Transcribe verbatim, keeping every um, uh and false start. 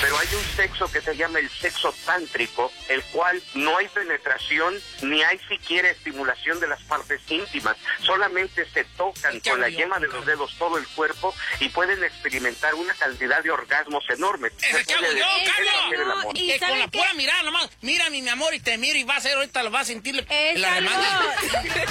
pero hay un sexo que se llama el sexo tántrico, el cual no hay penetración ni hay siquiera estimulación de las partes íntimas, solamente se tocan con la yema de los dedos todo el cuerpo y pueden experimentar una cantidad de orgasmos enormes. ¡Ese que hago yo, Carlos! ¿Y que con la qué? pura mirada nomás, mira mi, mi amor, y te miro y va a ser, ahorita lo va a sentir Es la demanda. algo,